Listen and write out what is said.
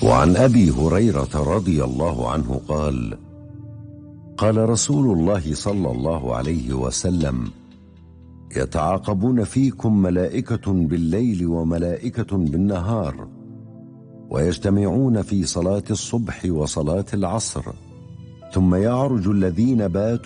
وعن أبي هريرة رضي الله عنه قال: قال رسول الله صلى الله عليه وسلم: يتعاقبون فيكم ملائكة بالليل وملائكة بالنهار، ويجتمعون في صلاة الصبح وصلاة العصر، ثم يعرج الذين باتوا